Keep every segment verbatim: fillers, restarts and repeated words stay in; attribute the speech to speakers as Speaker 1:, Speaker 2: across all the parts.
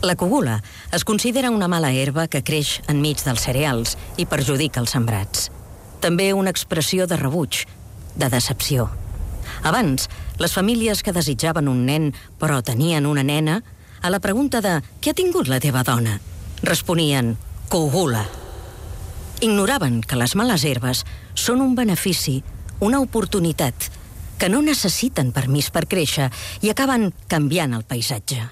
Speaker 1: La cogula es considera una mala herba que creix enmig dels cereals i perjudica els sembrats. També una expressió de rebuig, de decepció. Abans, les famílies que desitjaven un nen però tenien una nena, a la pregunta de «Què ha tingut la teva dona?», responien «cogula». Ignoraven que les males herbes són un benefici, una oportunitat, que no necessiten permís per créixer i acaben canviant el paisatge.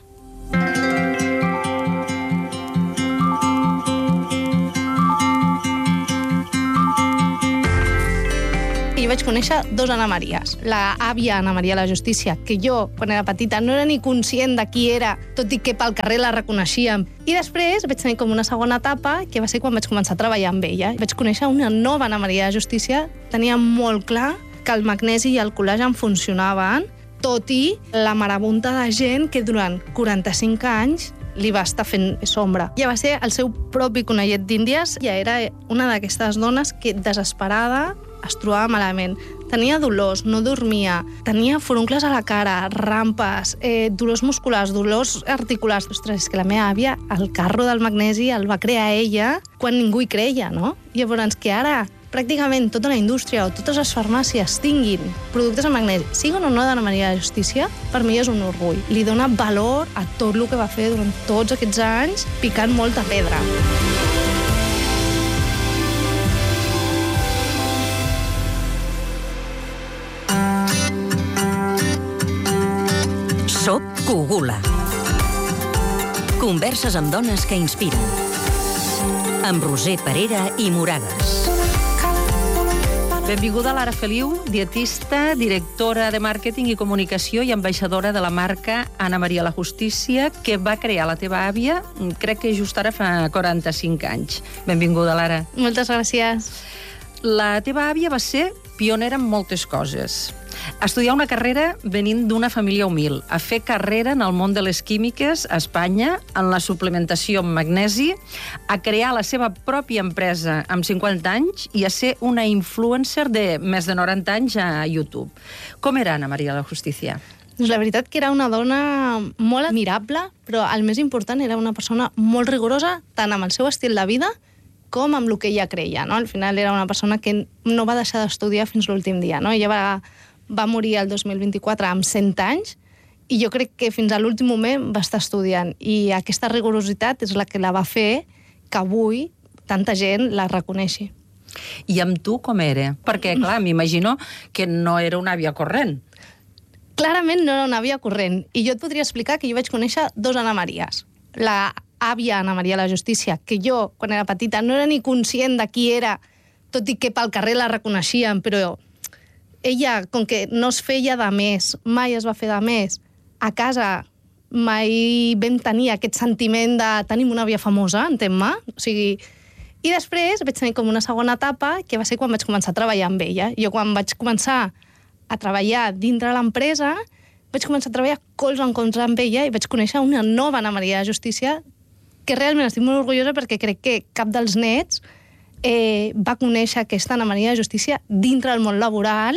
Speaker 2: Jo vaig conèixer dos Anna Maries. La àvia Anna Maria la Justícia, que jo, quan era petita, no era ni conscient de qui era, tot i que pel carrer la reconeixíem. I després vaig tenir com una segona etapa, que va ser quan vaig començar a treballar amb ella. Vaig conèixer una nova Anna Maria la Justícia. Tenia molt clar que el magnesi i el col·lagen funcionaven, tot i la marabunta de gent que durant quaranta-cinc anys li va estar fent sombra. Ja va ser el seu propi conellet d'Índies, ja era una d'aquestes dones que, desesperada, es trobava malament. Tenia dolors, no dormia, tenia furuncles a la cara, rampes, eh, dolors musculars, dolors articulars. Ostres, és que la meva àvia, el carro del magnesi el va crear ella quan ningú hi creia, no? Llavors, que ara pràcticament tota la indústria o totes les farmàcies tinguin productes amb magnesi, siguin o no d'Anna Maria de Justícia, per mi és un orgull. Li dona valor a tot el que va fer durant tots aquests anys, picant molta pedra.
Speaker 1: Soc Cogula. Converses amb dones que inspiren. Amb Roser Parera i Moragas.
Speaker 3: Benvinguda Lara Feliu, dietista, directora de màrqueting i comunicació i ambaixadora de la marca Anna Maria la Justícia, que va crear la teva àvia, crec que just ara fa quaranta-cinc anys. Benvinguda, Lara.
Speaker 2: Moltes gràcies.
Speaker 3: La teva àvia va ser pionera en moltes coses. A estudiar una carrera venint d'una família humil, a fer carrera en el món de les químiques a Espanya, en la suplementació amb magnesi, a crear la seva pròpia empresa amb cinquanta anys i a ser una influencer de més de noranta anys a YouTube. Com era Anna Maria la Justícia?
Speaker 2: Doncs la veritat que era una dona molt admirable, però el més important era una persona molt rigorosa, tant amb el seu estil de vida com amb el que ella creia, no? Al final era una persona que no va deixar d'estudiar fins l'últim dia, no? Ella va, va morir el dos mil vint-i-quatre amb cent anys i jo crec que fins a l'últim moment va estar estudiant. I aquesta rigorositat és la que la va fer que avui tanta gent la reconeixi.
Speaker 3: I amb tu com era? Perquè, clar, m'imagino que no era una àvia corrent.
Speaker 2: Clarament no era una àvia corrent. I jo et podria explicar que jo vaig conèixer dos Anna Maries. La àvia Anna Maria la Justícia, que jo, quan era petita, no era ni conscient de qui era, tot i que pel carrer la reconeixíem, però ella, com que no es feia de més, mai es va fer de més, a casa mai vam tenir aquest sentiment de tenim una àvia famosa, entén-me? O sigui, i després vaig tenir com una segona etapa, que va ser quan vaig començar a treballar amb ella. Jo, quan vaig començar a treballar dintre l'empresa, vaig començar a treballar colze en colze amb ella i vaig conèixer una nova Anna Maria de Justícia que realment estic molt orgullosa perquè crec que cap dels nets eh, va conèixer aquesta Anna Maria de Justícia dintre del món laboral,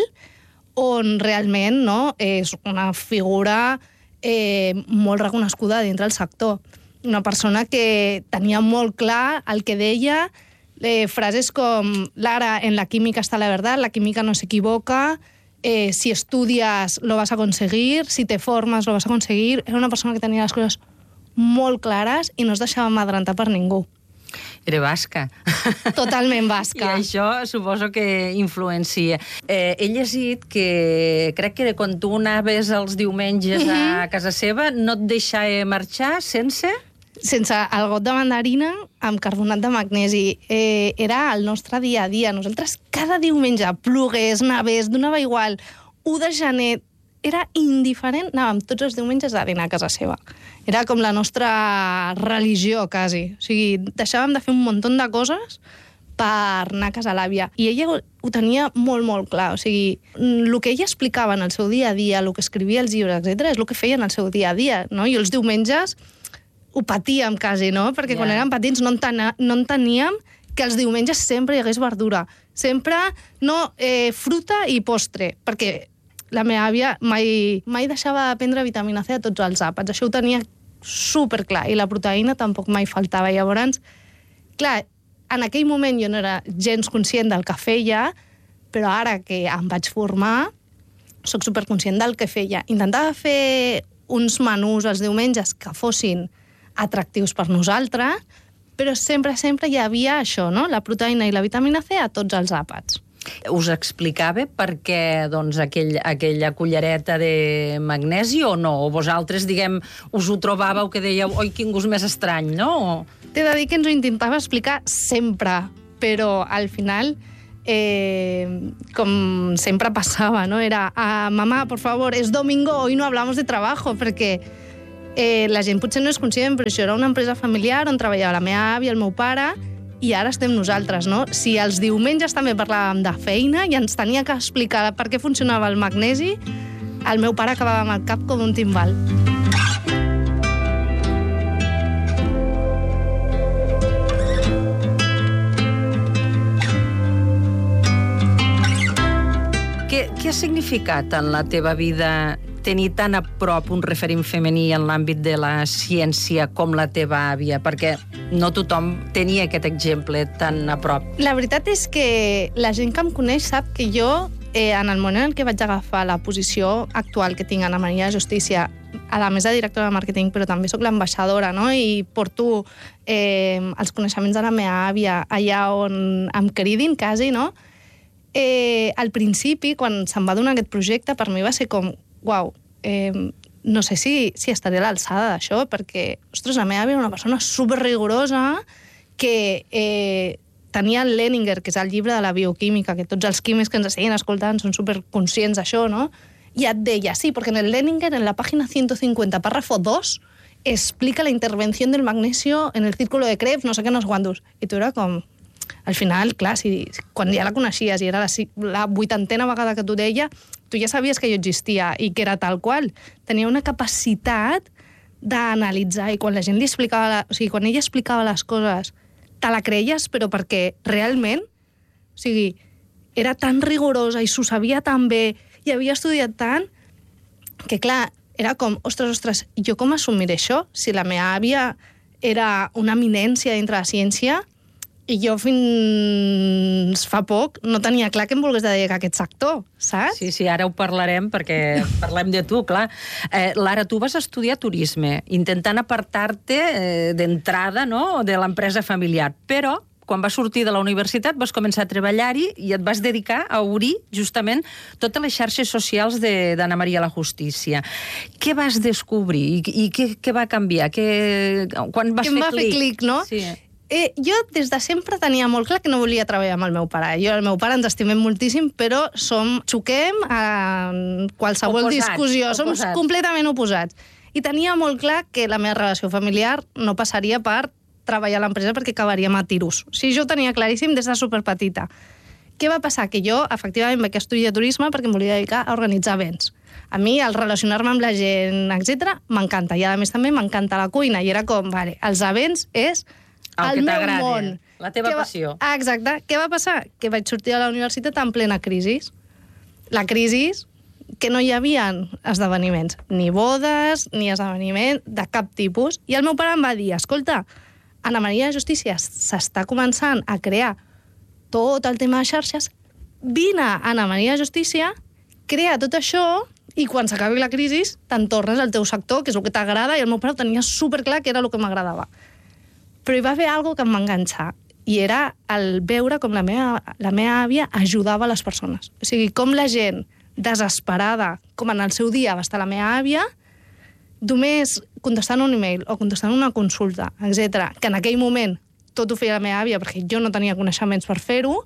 Speaker 2: on realment no, és una figura eh, molt reconeguda dintre del sector. Una persona que tenia molt clar el que deia, eh, frases com «Lara, en la química está la verdad, la química no se equivoca», eh, «Si estudias lo vas a conseguir», «Si te formas lo vas a conseguir». Era una persona que tenia les coses molt clares i no es deixava amedrentar per ningú.
Speaker 3: Era basca.
Speaker 2: Totalment basca.
Speaker 3: I això suposo que influencia. Eh, he llegit que crec que quan tu anaves els diumenges a casa seva no et deixava marxar sense...
Speaker 2: Sense el got de mandarina amb carbonat de magnesi. Eh, era el nostre dia a dia. Nosaltres cada diumenge, plogués, nevés, donava igual. u de gener, era indiferent, anàvem tots els diumenges a dinar a casa seva. Era com la nostra religió, quasi. O sigui, deixàvem de fer un munt de coses per anar a casa l'àvia. I ella ho tenia molt, molt clar. O sigui, el que ella explicava en el seu dia a dia, el que escrivia als llibres, etcètera, és el que feia en el seu dia a dia, no? I els diumenges ho patíem quasi, no? Perquè yeah. quan érem petits no, entena, no enteníem que els diumenges sempre hi hagués verdura. Sempre, no, eh, fruta i postre, perquè la meva àvia mai, mai deixava de prendre vitamina C a tots els àpats. Això ho tenia superclar, i la proteïna tampoc mai faltava. Llavors, clar, en aquell moment jo no era gens conscient del que feia, però ara que em vaig formar, soc superconscient del que feia. Intentava fer uns menús els diumenges que fossin atractius per nosaltres, però sempre, sempre hi havia això, no? La proteïna i la vitamina C a tots els àpats.
Speaker 3: Us explicava per què doncs, aquell, aquella cullereta de magnesi o no? O vosaltres, diguem, us ho trobàveu que dèieu, oi, quin gust més estrany, no?
Speaker 2: T'he de dir que ens ho intentava explicar sempre, però al final, eh, com sempre passava, no? Era, ah, mamá, por favor, es domingo, hoy no hablamos de trabajo, perquè eh, la gent potser no és conscient, però això era una empresa familiar on treballava la meva àvia, el meu pare, i ara estem nosaltres, no? Si els diumenges també parlàvem de feina i ens tenia que explicar per què funcionava el magnesi, el meu pare acabava amb el cap com un timbal.
Speaker 3: Què, què ha significat en la teva vida tenir tan a prop un referent femení en l'àmbit de la ciència com la teva àvia? Perquè no tothom tenia aquest exemple tan a prop.
Speaker 2: La veritat és que la gent que em coneix sap que jo, eh, en el moment en què vaig agafar la posició actual que tinc a Ana Maria Justícia, a la mesa directora de màrqueting, però també sóc l'ambaixadora, no? I porto eh, els coneixements de la meva àvia allà on em cridin, quasi, no? Eh, al principi, quan se'm va donar aquest projecte, per mi va ser com, uau, eh, no sé si, si estaré a l'alçada d'això, perquè, ostres, la meva àvia era una persona superrigorosa que eh, tenia el Leninger, que és el llibre de la bioquímica, que tots els químics que ens estiguin escoltant són superconscients d'això, no? I et deia, sí, porque en el Leninger, en la página ciento cincuenta, párrafo dos, explica la intervención del magnesio en el círculo de Krebs, no sé què, no sé quantos. I tu era com... Al final, clar, si, quan ja la coneixies i era la, la vuitantena vegada que t'ho deia, tu ja sabies que jo existia i que era tal qual. Tenia una capacitat d'analitzar i quan la gent li explicava... La, o sigui, quan ella explicava les coses, te la creies, però perquè realment, o sigui, era tan rigorosa i s'ho sabia tan bé i havia estudiat tant que, clar, era com, ostres, ostres, jo com assumiré això? Si la meva àvia era una eminència dintre la ciència i jo fins fa poc no tenia clar que em volgués dedicar a aquest sector, saps?
Speaker 3: Sí, sí, ara ho parlarem perquè parlem de tu, clar. Eh, Lara, tu vas estudiar turisme, intentant apartar-te eh, d'entrada, no?, de l'empresa familiar, però quan vas sortir de la universitat vas començar a treballar-hi i et vas dedicar a obrir justament totes les xarxes socials d'Ana Maria la Justícia. Què vas descobrir i, i què, què va canviar? Què, quan vas
Speaker 2: que
Speaker 3: fer clic?
Speaker 2: Em va fer clic, no?
Speaker 3: Sí.
Speaker 2: Eh, jo des de sempre tenia molt clar que no volia treballar amb el meu pare. Jo i el meu pare ens estimem moltíssim, però som, xoquem en qualsevol
Speaker 3: oposats,
Speaker 2: discussió.
Speaker 3: oposats.
Speaker 2: Som completament oposats. I tenia molt clar que la meva relació familiar no passaria per treballar a l'empresa perquè acabaríem a tiros. O sigui, jo ho tenia claríssim des de superpetita. Què va passar? Que jo, efectivament, vaig estudiar turisme perquè em volia dedicar a organitzar events. A mi, el relacionar-me amb la gent, etcètera, m'encanta. I, a més, també m'encanta la cuina. I era com, vale, els events és...
Speaker 3: El, el meu món. La teva
Speaker 2: va...
Speaker 3: passió.
Speaker 2: Ah, exacte. Què va passar? Que vaig sortir de la universitat en plena crisi. La crisi que no hi havia esdeveniments, ni bodes, ni esdeveniments de cap tipus. I el meu pare em va dir, escolta, Ana Maria Justícia s'està començant a crear tot el tema de xarxes, vine a Ana Maria Justícia, crea tot això i quan s'acabi la crisi te'n tornes al teu sector, que és el que t'agrada, i el meu pare ho tenia superclar que era el que m'agradava. Però hi va haver alguna que em va enganxar, i era el veure com la meva, la meva àvia ajudava les persones. O sigui, com la gent desesperada, com en el seu dia va estar la meva àvia, només contestant un e-mail o contestant una consulta, etcètera, que en aquell moment tot ho feia la meva àvia perquè jo no tenia coneixements per fer-ho,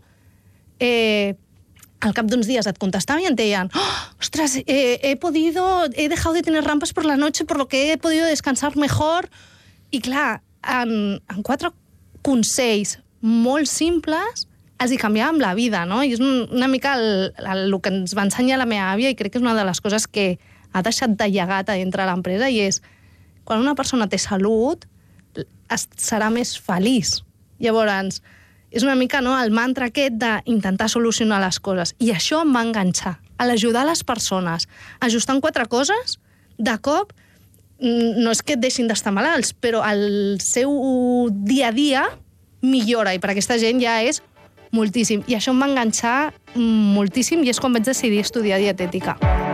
Speaker 2: eh, al cap d'uns dies et contestaven i et deien, oh, ostras, eh, he podido, he dejado de tener rampas por la noche por lo que he podido descansar mejor. I clar, en, en quatre consells molt simples els hi canviàvem la vida, no? I és una mica el, el, el que ens va ensenyar la meva àvia i crec que és una de les coses que ha deixat de llegat a dintre de l'empresa i és, quan una persona té salut, es, serà més feliç. Llavors, és una mica, no, el mantra aquest d'intentar solucionar les coses. I això em va enganxar, a l'ajudar les persones. Ajustant quatre coses, de cop, no és que deixin d'estar malalts, però el seu dia a dia millora, i per aquesta gent ja és moltíssim. I això em va enganxar moltíssim, i és quan vaig decidir estudiar dietètica.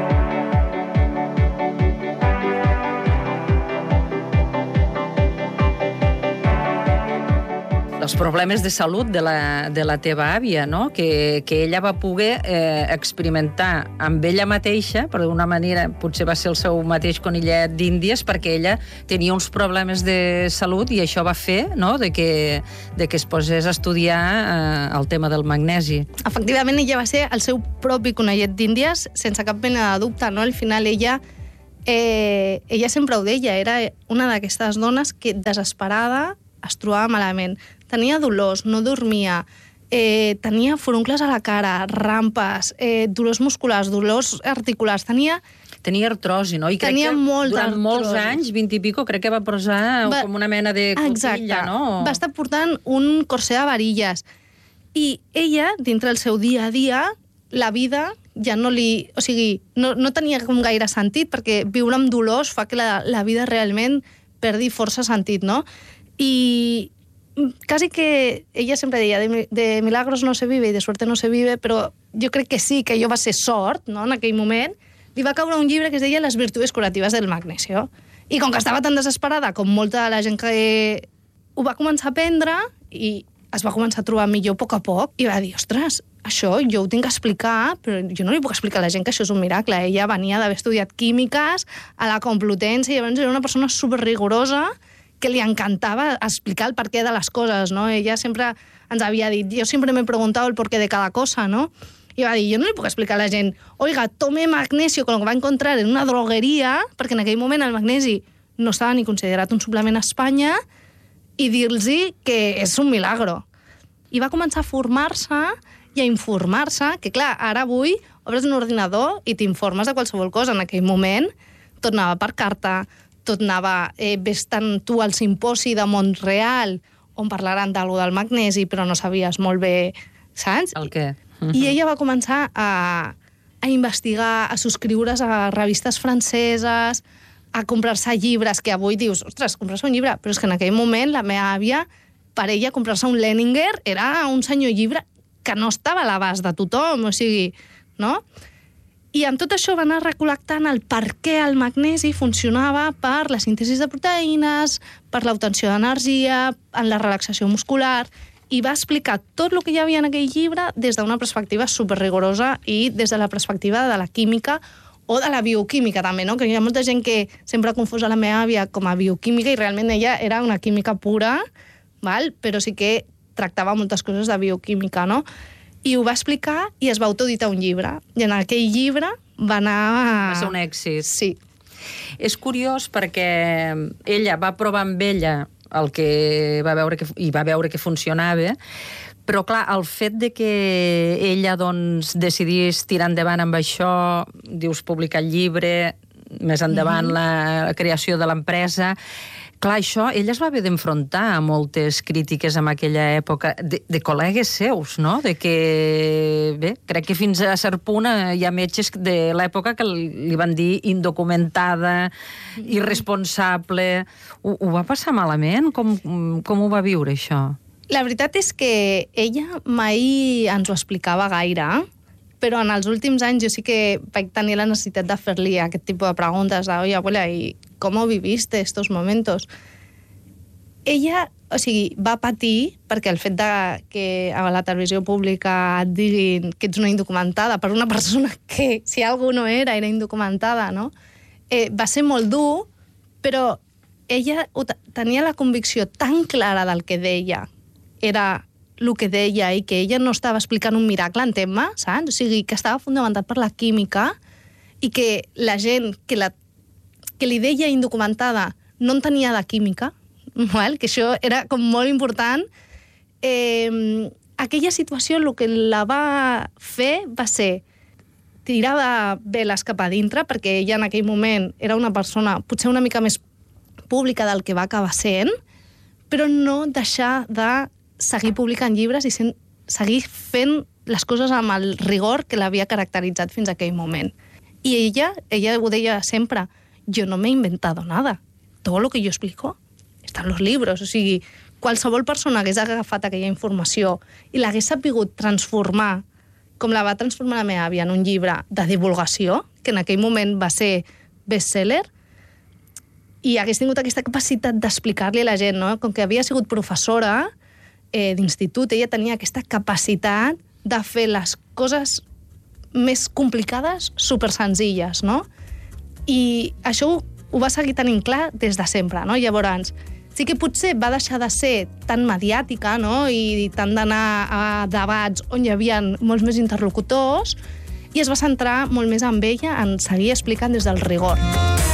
Speaker 3: Els problemes de salut de la, de la teva àvia, no? que, que ella va poder eh, experimentar amb ella mateixa, però d'una manera potser va ser el seu mateix conillet d'Índies, perquè ella tenia uns problemes de salut i això va fer, no? de, que, de que es posés a estudiar eh, el tema del magnesi.
Speaker 2: Efectivament, ella va ser el seu propi conillet d'Índies, sense cap mena de dubte, no? Al final ella, eh, ella sempre ho deia, era una d'aquestes dones que desesperada es trobava malament. Tenia dolors, no dormia, eh, tenia furuncles a la cara, rampes, eh, dolors musculars, dolors articulars, tenia...
Speaker 3: Tenia artrosi, no? I crec
Speaker 2: tenia
Speaker 3: que
Speaker 2: molta
Speaker 3: durant
Speaker 2: artrosi.
Speaker 3: molts anys, vint i pico, crec que va posar va... com una mena de cotilla,
Speaker 2: Exacte.
Speaker 3: no?
Speaker 2: Va estar portant un corset de varilles. I ella, dintre el seu dia a dia, la vida ja no li... O sigui, no, no tenia com gaire sentit, perquè viure amb dolors fa que la, la vida realment perdi força sentit, no? I quasi que ella sempre deia de, de milagros no se vive i de suerte no se vive, però jo crec que sí, que allò va ser sort, no?, en aquell moment. Li va caure un llibre que es deia Les virtudes curatives del magnesio. I com que estava tan desesperada com molta de la gent que ho va començar a prendre, i es va començar a trobar millor a poc a poc, i va dir, ostres, això jo ho tinc que explicar, però jo no li puc explicar a la gent que això és un miracle. Ella venia d'haver estudiat químiques a la Complutense, i llavors era una persona superrigorosa que li encantava explicar el perquè de les coses, no? Ella sempre ens havia dit, jo sempre m'he preguntat el perquè de cada cosa, no? I va dir, jo no li puc explicar a la gent, oiga, tome magnesio, con lo que va encontrar en una drogueria, perquè en aquell moment el magnesi no estava ni considerat un suplement a Espanya, i dir-los que és un milagro. I va començar a formar-se i a informar-se, que clar, ara avui obres un ordinador i t'informes de qualsevol cosa. En aquell moment tot anava per carta, tot anava, eh, ves tant tu al simposi de Montreal, on parlaran d'algú del magnesi, però no sabies molt bé, saps?
Speaker 3: El què?
Speaker 2: I ella va començar a, a investigar, a subscriure's a revistes franceses, a comprar-se llibres, que avui dius, ostres, comprar-se un llibre, però és que en aquell moment la meva àvia, per ella comprar-se un Leninger era un senyor llibre que no estava a l'abast de tothom, o sigui, no? I amb tot això va anar recol·lectant el per què el magnesi funcionava per la síntesi de proteïnes, per l'obtenció d'energia, en la relaxació muscular, i va explicar tot el que hi havia en aquell llibre des d'una perspectiva superrigorosa i des de la perspectiva de la química o de la bioquímica també, no? Que hi ha molta gent que sempre confosa la meva àvia com a bioquímica i realment ella era una química pura, val? Però sí que tractava moltes coses de bioquímica, no? I ho va explicar i es va autoeditar un llibre. I en aquell llibre va anar...
Speaker 3: Va ser un èxit.
Speaker 2: Sí.
Speaker 3: És curiós perquè ella va provar amb ella el que va veure que, i va veure que funcionava, però clar, el fet de que ella doncs, decidís tirar endavant amb això, dius publicar el llibre, més endavant mm-hmm. la creació de l'empresa... Clar, això, ella es va haver d'enfrontar a moltes crítiques en aquella època, de, de col·legues seus, no? De que, bé, crec que fins a cert punt hi ha metges de l'època que li van dir indocumentada, irresponsable... Ho, ho va passar malament? Com, com ho va viure, això?
Speaker 2: La veritat és que ella mai ens ho explicava gaire, però en els últims anys jo sí que vaig tenir la necessitat de fer-li aquest tipus de preguntes de, oye, abuela, ¿y cómo viviste estos momentos? Ella, o sigui, va patir perquè el fet de que a la televisió pública et diguin que ets una indocumentada per una persona que, si algú no era, era indocumentada, no? Eh, va ser molt dur, però ella tenia la convicció tan clara del que deia, era el que deia i que ella no estava explicant un miracle, entén-me, saps? O sigui, que estava fundamentat per la química i que la gent que, la, que li deia indocumentada no en tenia de química, val? Que això era com molt important. Eh, aquella situació el que la va fer va ser tirar veles cap a dintre, perquè ella en aquell moment era una persona potser una mica més pública del que va acabar sent, però no deixar de seguir publicant llibres i sent, seguir fent les coses amb el rigor que l'havia caracteritzat fins a aquell moment. I ella, ella ho deia sempre, yo no me he inventado nada. Todo lo que yo explico está en los libros. O sigui, qualsevol persona hagués agafat aquella informació i l'hagués sapigut transformar, com la va transformar la meva àvia en un llibre de divulgació, que en aquell moment va ser bestseller, i hagués tingut aquesta capacitat d'explicar-li a la gent, no? Com que havia sigut professora eh, d'institut, ella tenia aquesta capacitat de fer les coses més complicades supersenzilles, no? I això ho, ho va seguir tenint clar des de sempre, no? Llavors, sí que potser va deixar de ser tan mediàtica, no? I tant d'anar a debats on hi havia molts més interlocutors, i es va centrar molt més en ella en seguir explicant des del rigor.